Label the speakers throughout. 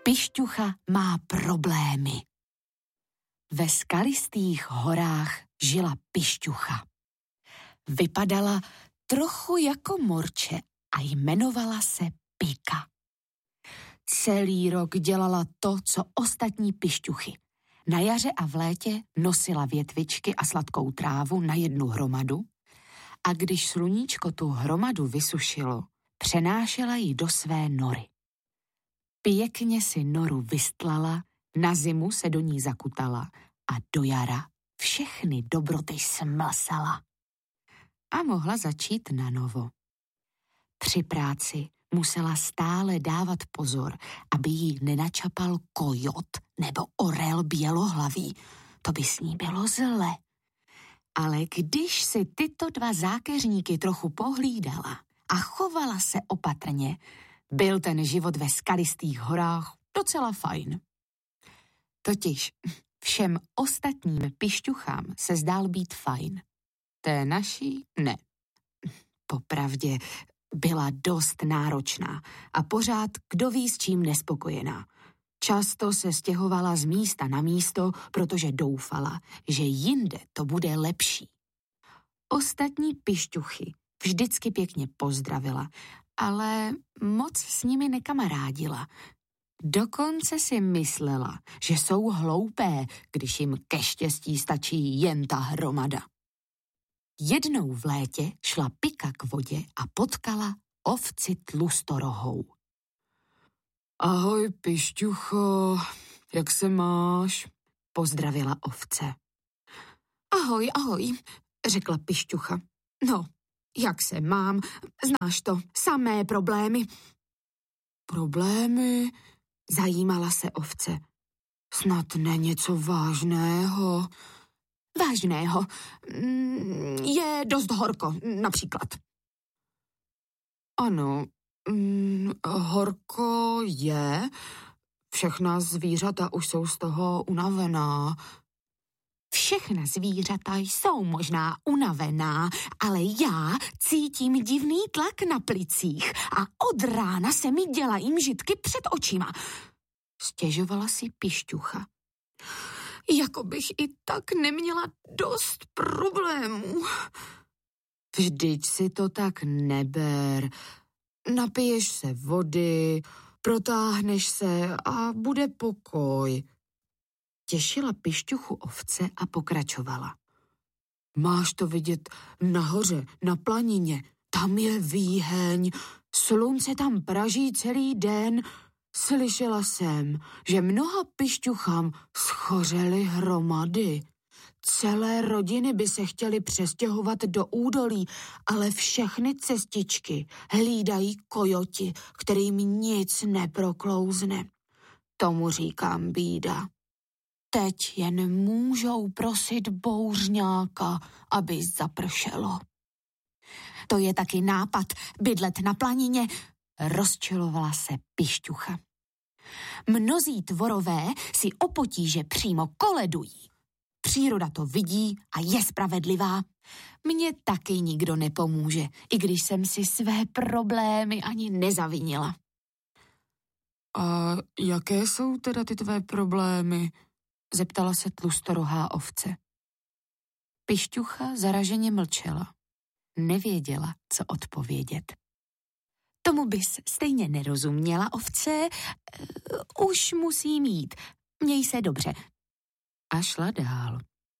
Speaker 1: Pišťucha má problémy. Ve skalistých horách žila Pišťucha. Vypadala trochu jako morče a jmenovala se Pika. Celý rok dělala to, co ostatní pišťuchy. Na jaře a v létě nosila větvičky a sladkou trávu na jednu hromadu a když sluníčko tu hromadu vysušilo, přenášela ji do své nory. Pěkně si noru vystlala, na zimu se do ní zakutala a do jara všechny dobroty smlsala. A mohla začít na novo. Při práci musela stále dávat pozor, aby jí nenačapal kojot nebo orel bělohlavý. To by s ní bylo zle. Ale když si tyto dva zákeřníky trochu pohlídala a chovala se opatrně, byl ten život ve skalistých horách docela fajn. Totiž všem ostatním pišťuchám se zdál být fajn. Té naší ne. Popravdě byla dost náročná a pořád kdo ví s čím nespokojená. Často se stěhovala z místa na místo, protože doufala, že jinde to bude lepší. Ostatní pišťuchy vždycky pěkně pozdravila, ale moc s nimi nekamarádila. Dokonce si myslela, že jsou hloupé, když jim ke štěstí stačí jen ta hromada. Jednou v létě šla Pika k vodě a potkala ovci tlustorohou. Ahoj, pišťucho, jak se máš? Pozdravila ovce. Ahoj, ahoj, řekla pišťucha. No, jak se mám, znáš to, samé problémy. Problémy? Zajímala se ovce. Snad ne něco vážného. Vážného. Je dost horko, například. Ano, horko je. Všechna zvířata už jsou z toho unavená. Všechna zvířata jsou možná unavená, ale já cítím divný tlak na plicích a od rána se mi dělají mžitky před očima. Stěžovala si pišťucha. Jako bych i tak neměla dost problémů. Vždyť si to tak neber. Napiješ se vody, protáhneš se a bude pokoj. Těšila pišťuchu ovce a pokračovala. Máš to vidět nahoře, na planině. Tam je výheň, slunce tam praží celý den. Slyšela jsem, že mnoha pišťuchám schořely hromady. Celé rodiny by se chtěly přestěhovat do údolí, ale všechny cestičky hlídají kojoti, kterým nic neproklouzne. Tomu říkám bída. Teď jen můžou prosit bouřňáka, aby zapršelo. To je taky nápad bydlet na planině, rozčilovala se pišťucha. Mnozí tvorové si o potíže přímo koledují. Příroda to vidí a je spravedlivá. Mně taky nikdo nepomůže, i když jsem si své problémy ani nezavinila. A jaké jsou teda ty tvé problémy? Zeptala se tlustorohá ovce. Pišťucha zaraženě mlčela. Nevěděla, co odpovědět. Tomu bys stejně nerozuměla, ovce. Už musím jít. Měj se dobře. A šla dál.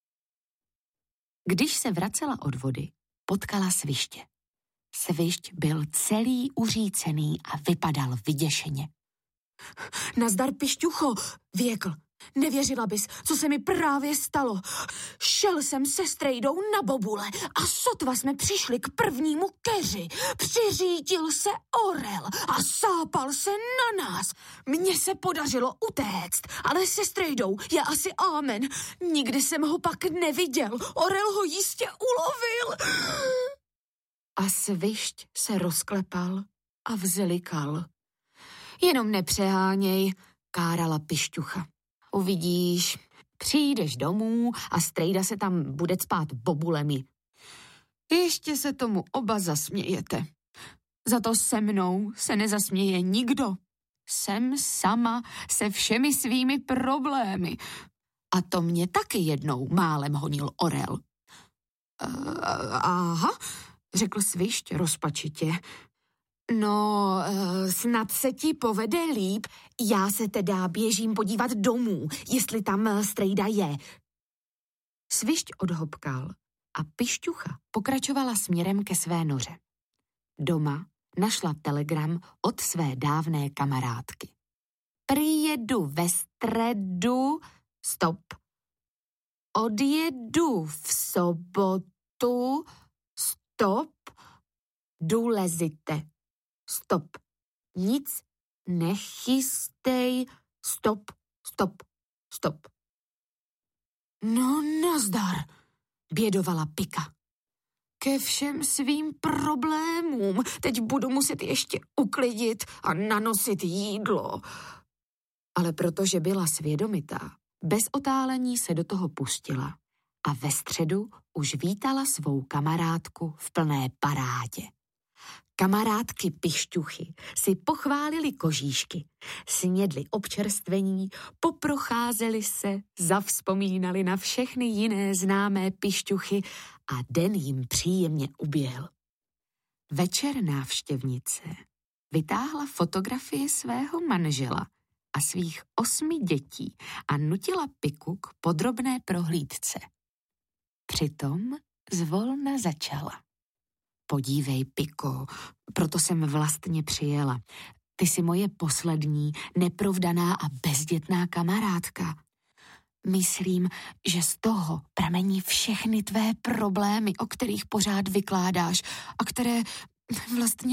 Speaker 1: Když se vracela od vody, potkala sviště. Svišť byl celý uřícený a vypadal vyděšeně. Nazdar, pišťucho, věkl. Nevěřila bys, co se mi právě stalo. Šel jsem se strejdou na bobule a sotva jsme přišli k prvnímu keři. Přiřídil se orel a sápal se na nás. Mně se podařilo utéct, ale se strejdou je asi ámen. Nikdy jsem ho pak neviděl. Orel ho jistě ulovil. A svišť se rozklepal a vzlikal. Jenom nepřeháněj, kárala pišťucha. Uvidíš, přijdeš domů a strejda se tam bude cpát bobulemi. Ještě se tomu oba zasmějete. Za to se mnou se nezasměje nikdo. Jsem sama se všemi svými problémy. A to mě taky jednou málem honil orel. Aha, řekl Svišť rozpačitě. No, snad se ti povede líp. Já se teda běžím podívat domů, jestli tam strejda je. Svišť odhopkal a Pišťucha pokračovala směrem ke své noře. Doma našla telegram od své dávné kamarádky. Přijedu ve středu, stop. Odjedu v sobotu, stop. Důležité, stop. Nic nechystej, stop, stop, stop. No nazdar, bědovala Pika. Ke všem svým problémům teď budu muset ještě uklidit a nanosit jídlo. Ale protože byla svědomitá, bez otálení se do toho pustila a ve středu už vítala svou kamarádku v plné parádě. Kamarádky Pišťuchy si pochválili kožíšky, snědli občerstvení, poprocházeli se, zavzpomínali na všechny jiné známé Pišťuchy a den jim příjemně uběhl. Večer návštěvnice vytáhla fotografie svého manžela a svých 8 dětí a nutila Piku k podrobné prohlídce. Přitom zvolna začala. Podívej, Piko, proto jsem vlastně přijela. Ty jsi moje poslední, neprovdaná a bezdětná kamarádka. Myslím, že z toho pramení všechny tvé problémy, o kterých pořád vykládáš a které vlastně